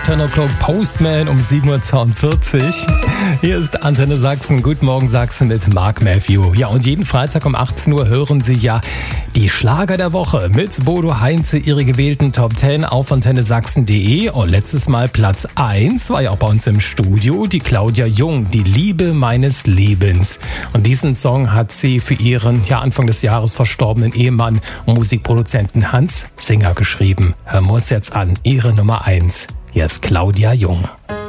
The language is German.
10 O'Clock Postman um 7.42 Uhr. Hier ist Antenne Sachsen. Guten Morgen Sachsen mit Mark Matthew. Ja, und jeden Freitag um 18 Uhr hören Sie ja die Schlager der Woche mit Bodo Heinze, Ihre gewählten Top 10 auf antennesachsen.de. Und letztes Mal Platz 1 war ja auch bei uns im Studio die Claudia Jung, die Liebe meines Lebens. Und diesen Song hat sie für ihren Anfang des Jahres verstorbenen Ehemann und Musikproduzenten Hans Singer geschrieben. Hören wir uns jetzt an. Ihre Nummer 1. Hier ist Claudia Jung.